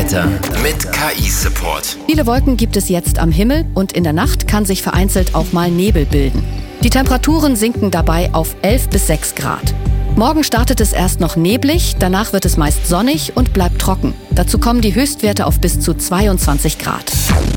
Wetter mit KI-Support. Viele Wolken gibt es jetzt am Himmel und in der Nacht kann sich vereinzelt auch mal Nebel bilden. Die Temperaturen sinken dabei auf 11 bis 6 Grad. Morgen startet es erst noch neblig, danach wird es meist sonnig und bleibt trocken. Dazu kommen die Höchstwerte auf bis zu 22 Grad.